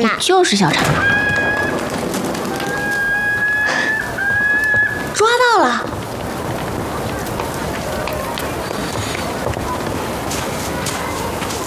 你就是小茶。抓到了！